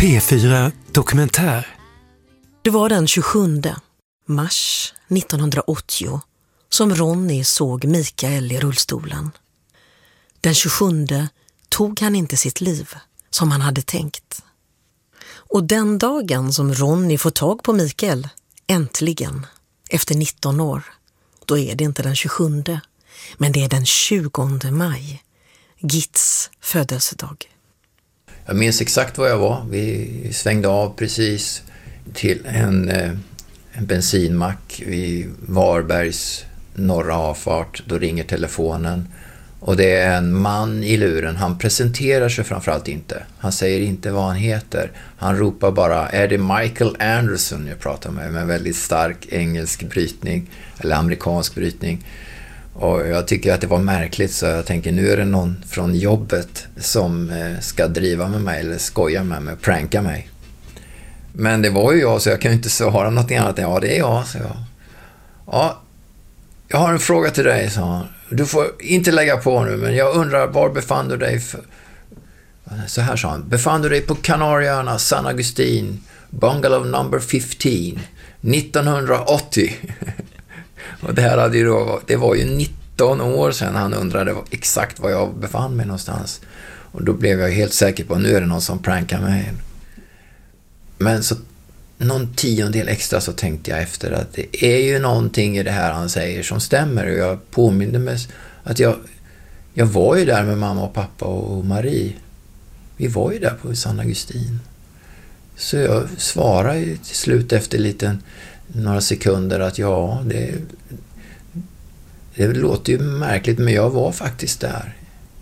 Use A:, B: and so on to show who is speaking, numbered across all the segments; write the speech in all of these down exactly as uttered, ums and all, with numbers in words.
A: P fyra Dokumentär.
B: Det var den tjugosjunde mars nittonhundraåttio som Ronny såg Mikael i rullstolen. Den tjugosjunde tog han inte sitt liv som han hade tänkt. Och den dagen som Ronny får tag på Mikael, äntligen, efter nitton år, då är det inte den tjugosjunde, men det är den tjugonde maj, Gits födelsedag.
C: Jag minns exakt var jag var. Vi svängde av precis till en, en bensinmack vid Varbergs norra avfart. Då ringer telefonen och det är en man i luren. Han presenterar sig framförallt inte. Han säger inte vad han heter. Han ropar bara, är det Michael Anderson jag pratar med? Med väldigt stark engelsk brytning eller amerikansk brytning. Och jag tycker att det var märkligt, så jag tänker nu är det någon från jobbet som ska driva med mig eller skoja med mig, pranka mig. Men det var ju jag, så jag kan ju inte svara något annat. Ja, det är jag, så jag. Ja, jag har en fråga till dig, sa han. Du får inte lägga på nu, men jag undrar, var befann du dig för... Så här sa han. Befann du dig på Kanarieöarna, San Agustin, bungalow number femton, nittonhundraåttio? Och det här hade ju då, det var ju nitton år sedan han undrade exakt var jag befann mig någonstans. Och då blev jag helt säker på att nu är det någon som prankar mig. Men så någon tiondel extra så tänkte jag efter att det är ju någonting i det här han säger som stämmer. Och jag påminde mig att jag, jag var ju där med mamma och pappa och Marie. Vi var ju där på San Agustin. Så jag svarade ju till slut efter liten några sekunder att ja, det, det låter ju märkligt, men jag var faktiskt där.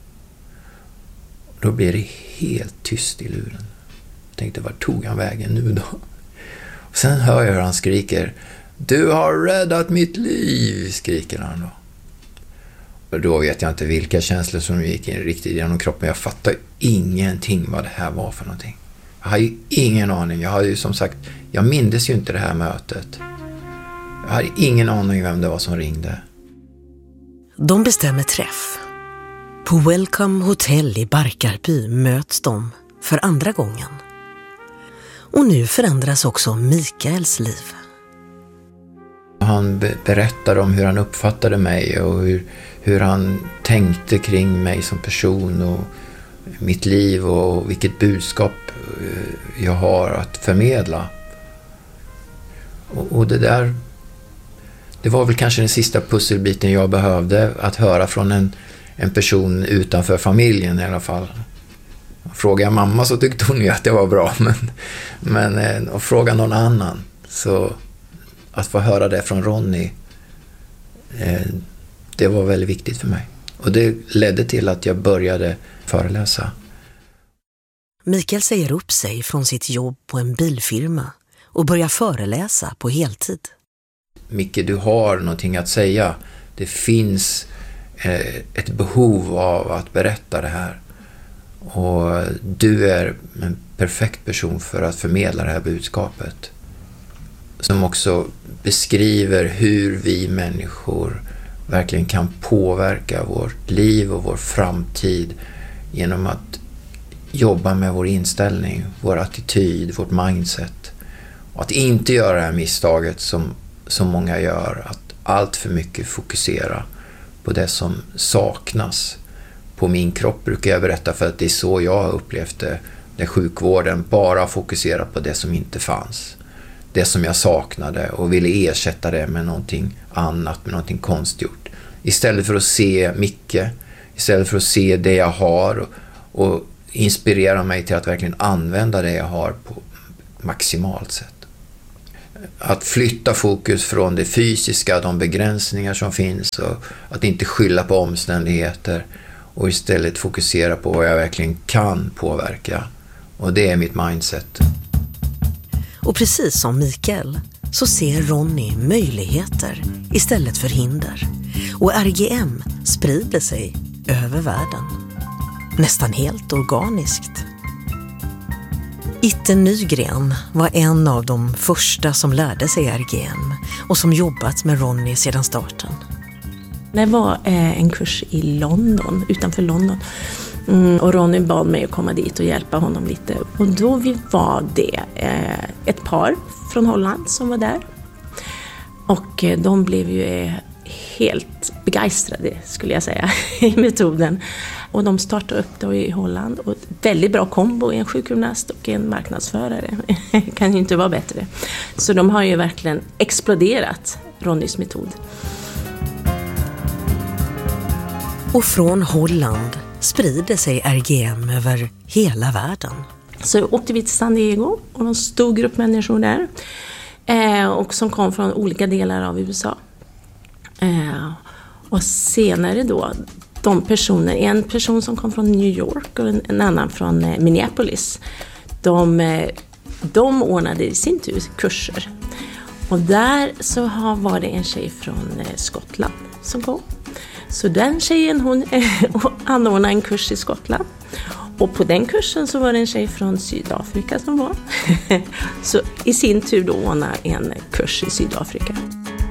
C: Då blev det helt tyst i luren. Jag tänkte, var tog han vägen nu då? Och sen hör jag hur han skriker, du har räddat mitt liv, skriker han då. Och då vet jag inte vilka känslor som gick in riktigt genom kroppen. Jag fattar ingenting vad det här var för någonting. Jag har ju ingen aning. Jag har ju som sagt, jag mindes ju inte det här mötet. Jag hade ingen aning vem det var som ringde.
B: De bestämmer träff. På Welcome Hotel i Barkarby möts de för andra gången. Och nu förändras också Mikaels liv.
C: Han be- berättade om hur han uppfattade mig och hur, hur han tänkte kring mig som person och mitt liv och vilket budskap jag har att förmedla. Och, och det där, det var väl kanske den sista pusselbiten jag behövde, att höra från en, en person utanför familjen i alla fall. Frågade jag mamma så tyckte hon ju att det var bra, men, men och fråga någon annan, så att få höra det från Ronny, eh, det var väldigt viktigt för mig. Och det ledde till att jag började föreläsa.
B: Mikael säger upp sig från sitt jobb på en bilfirma och börjar föreläsa på heltid.
C: Micke, du har någonting att säga. Det finns eh, ett behov av att berätta det här. Och du är en perfekt person för att förmedla det här budskapet. Som också beskriver hur vi människor verkligen kan påverka vårt liv och vår framtid genom att jobba med vår inställning, vår attityd, vårt mindset. Och att inte göra det här misstaget som, som många gör, att allt för mycket fokusera på det som saknas. På min kropp brukar jag berätta, för att det är så jag har upplevt det, där sjukvården bara fokuserar på det som inte fanns. Det som jag saknade och ville ersätta det med någonting annat, med någonting konstgjort. Istället för att se Micke, istället för att se det jag har och, och inspirera mig till att verkligen använda det jag har på maximalt sätt. Att flytta fokus från det fysiska, de begränsningar som finns, och att inte skylla på omständigheter och istället fokusera på vad jag verkligen kan påverka. Och det är mitt mindset.
B: Och precis som Mikael så ser Ronny möjligheter istället för hinder. Och R G M sprider sig över världen. Nästan helt organiskt. Itte Nygren var en av de första som lärde sig R G M och som jobbat med Ronny sedan starten.
D: Det var eh, en kurs i London, utanför London, Mm, och Ronny bad mig att komma dit och hjälpa honom lite. Och då vi var det eh, ett par från Holland som var där. Och eh, de blev ju eh, helt begeistrade, skulle jag säga, i metoden. Och de startade upp då i Holland. Och väldigt bra kombo, en sjukgymnast och en marknadsförare. Kan ju inte vara bättre. Så de har ju verkligen exploderat Ronnys metod.
B: Och från Holland sprider sig R G M över hela världen.
D: Så åkte vi till San Diego och en stor grupp människor där. Eh, och som kom från olika delar av U S A. Eh, och senare då, de personer, en person som kom från New York och en, en annan från eh, Minneapolis. De, eh, de ordnade i sin tur kurser. Och där så har, var det en tjej från eh, Skottland som kom. Så den tjejen hon anordnade en kurs i Skottland. Och på den kursen så var det en tjej från Sydafrika som var. Så i sin tur då ordnade en kurs i Sydafrika.